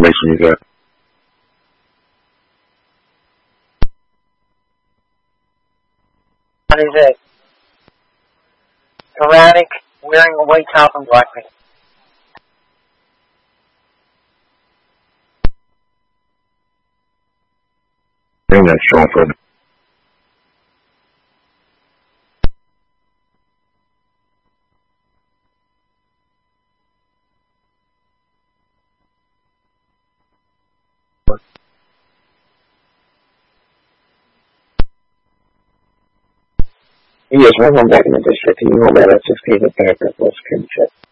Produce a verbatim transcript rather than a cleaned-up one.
information you got? What is it? Erratic, wearing a white top and black pants. Bring that strong for me. Yes, when I'm back in the district, you know that at sixteen at the airport, let's check.